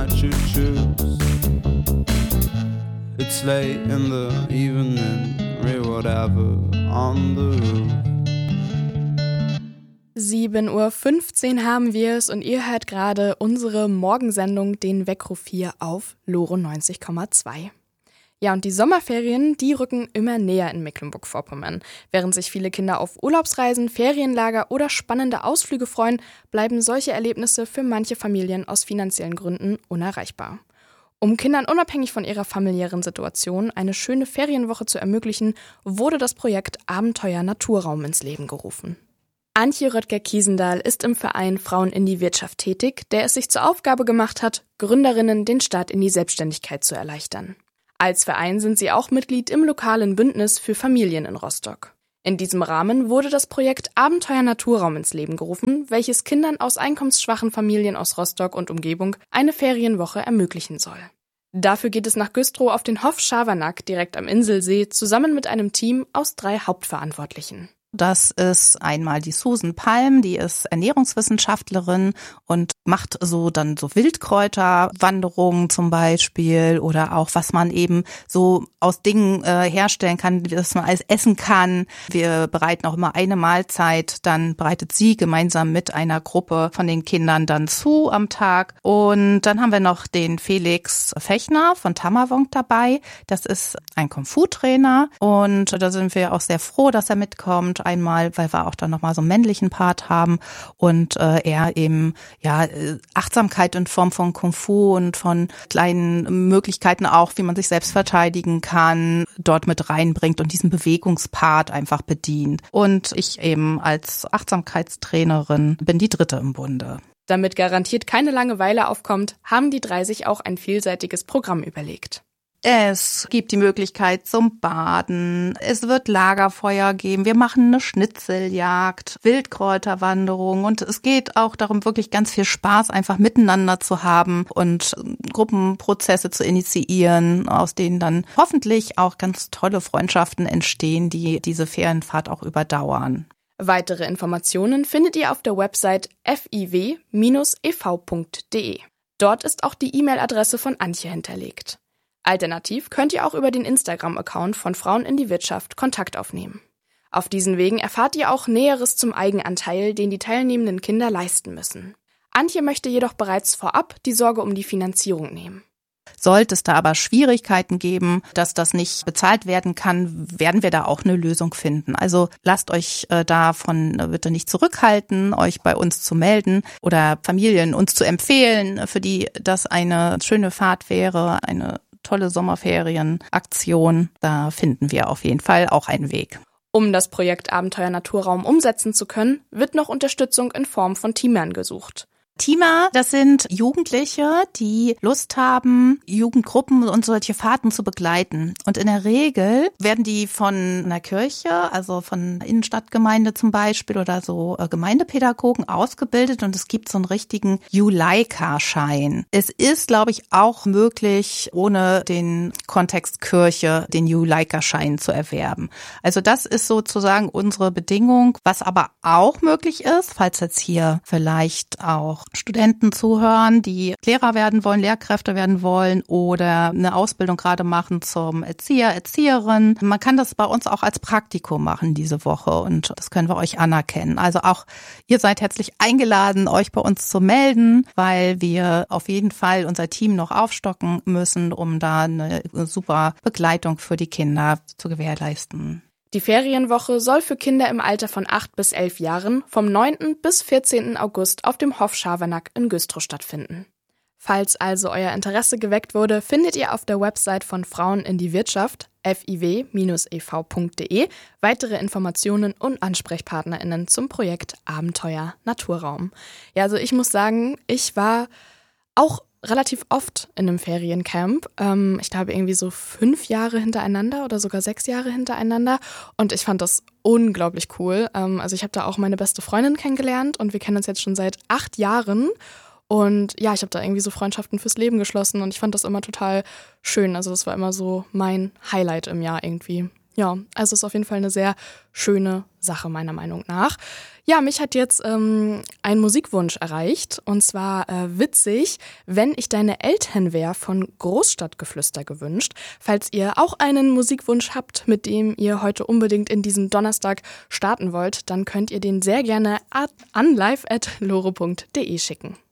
that you choose. It's late in the evening, read whatever on the roof. 7:15 Uhr haben wir es und ihr hört gerade unsere Morgensendung, den Weckruf hier auf Loro 90,2. Ja, und die Sommerferien, die rücken immer näher in Mecklenburg-Vorpommern. Während sich viele Kinder auf Urlaubsreisen, Ferienlager oder spannende Ausflüge freuen, bleiben solche Erlebnisse für manche Familien aus finanziellen Gründen unerreichbar. Um Kindern unabhängig von ihrer familiären Situation eine schöne Ferienwoche zu ermöglichen, wurde das Projekt Abenteuer Naturraum ins Leben gerufen. Antje Röttger-Kiesendahl ist im Verein Frauen in die Wirtschaft tätig, der es sich zur Aufgabe gemacht hat, Gründerinnen den Start in die Selbstständigkeit zu erleichtern. Als Verein sind sie auch Mitglied im lokalen Bündnis für Familien in Rostock. In diesem Rahmen wurde das Projekt Abenteuer Naturraum ins Leben gerufen, welches Kindern aus einkommensschwachen Familien aus Rostock und Umgebung eine Ferienwoche ermöglichen soll. Dafür geht es nach Güstrow auf den Hof Schabernack direkt am Inselsee zusammen mit einem Team aus 3 Hauptverantwortlichen. Das ist einmal die Susan Palm, die ist Ernährungswissenschaftlerin und macht so Wildkräuterwanderungen zum Beispiel oder auch, was man eben so aus Dingen herstellen kann, dass man alles essen kann. Wir bereiten auch immer eine Mahlzeit, dann bereitet sie gemeinsam mit einer Gruppe von den Kindern dann zu am Tag. Und dann haben wir noch den Felix Fechner von Tammerwonk dabei. Das ist ein Kung-Fu-Trainer und da sind wir auch sehr froh, dass er mitkommt. Einmal, weil wir auch dann nochmal so einen männlichen Part haben und er eben Achtsamkeit in Form von Kung Fu und von kleinen Möglichkeiten auch, wie man sich selbst verteidigen kann, dort mit reinbringt und diesen Bewegungspart einfach bedient. Und ich eben als Achtsamkeitstrainerin bin die dritte im Bunde. Damit garantiert keine Langeweile aufkommt, haben die 3 sich auch ein vielseitiges Programm überlegt. Es gibt die Möglichkeit zum Baden, es wird Lagerfeuer geben, wir machen eine Schnitzeljagd, Wildkräuterwanderung und es geht auch darum, wirklich ganz viel Spaß einfach miteinander zu haben und Gruppenprozesse zu initiieren, aus denen dann hoffentlich auch ganz tolle Freundschaften entstehen, die diese Ferienfahrt auch überdauern. Weitere Informationen findet ihr auf der Website fiw-ev.de. Dort ist auch die E-Mail-Adresse von Antje hinterlegt. Alternativ könnt ihr auch über den Instagram-Account von Frauen in die Wirtschaft Kontakt aufnehmen. Auf diesen Wegen erfahrt ihr auch Näheres zum Eigenanteil, den die teilnehmenden Kinder leisten müssen. Antje möchte jedoch bereits vorab die Sorge um die Finanzierung nehmen. Sollte es da aber Schwierigkeiten geben, dass das nicht bezahlt werden kann, werden wir da auch eine Lösung finden. Also lasst euch davon bitte nicht zurückhalten, euch bei uns zu melden oder Familien uns zu empfehlen, für die das eine schöne Fahrt wäre, eine tolle Sommerferienaktion. Da finden wir auf jeden Fall auch einen Weg. Um das Projekt Abenteuer Naturraum umsetzen zu können, wird noch Unterstützung in Form von Teamern gesucht. Teamer, das sind Jugendliche, die Lust haben, Jugendgruppen und solche Fahrten zu begleiten. Und in der Regel werden die von einer Kirche, also von Innenstadtgemeinde zum Beispiel oder so Gemeindepädagogen ausgebildet und es gibt so einen richtigen Juleika-Schein. Es ist, glaube ich, auch möglich, ohne den Kontext Kirche den Juleika-Schein zu erwerben. Also das ist sozusagen unsere Bedingung. Was aber auch möglich ist, falls jetzt hier vielleicht auch Studenten zuhören, die Lehrer werden wollen, Lehrkräfte werden wollen oder eine Ausbildung gerade machen zum Erzieher, Erzieherin. Man kann das bei uns auch als Praktikum machen diese Woche und das können wir euch anerkennen. Also auch ihr seid herzlich eingeladen, euch bei uns zu melden, weil wir auf jeden Fall unser Team noch aufstocken müssen, um da eine super Begleitung für die Kinder zu gewährleisten. Die Ferienwoche soll für Kinder im Alter von 8 bis 11 Jahren vom 9. bis 14. August auf dem Hof Schabernack in Güstrow stattfinden. Falls also euer Interesse geweckt wurde, findet ihr auf der Website von Frauen in die Wirtschaft fiw-ev.de weitere Informationen und AnsprechpartnerInnen zum Projekt Abenteuer Naturraum. Ja, also ich muss sagen, ich war auch relativ oft in einem Feriencamp. Ich glaube irgendwie so 5 Jahre hintereinander oder sogar 6 Jahre hintereinander. Und ich fand das unglaublich cool. Also ich habe da auch meine beste Freundin kennengelernt und wir kennen uns jetzt schon seit 8 Jahren. Und ja, ich habe da irgendwie so Freundschaften fürs Leben geschlossen und ich fand das immer total schön. Also das war immer so mein Highlight im Jahr irgendwie. Ja, also ist auf jeden Fall eine sehr schöne Sache meiner Meinung nach. Ja, mich hat jetzt ein Musikwunsch erreicht und zwar Witzig, wenn ich deine Eltern wär von Großstadtgeflüster gewünscht. Falls ihr auch einen Musikwunsch habt, mit dem ihr heute unbedingt in diesen Donnerstag starten wollt, dann könnt ihr den sehr gerne an live@lore.de schicken.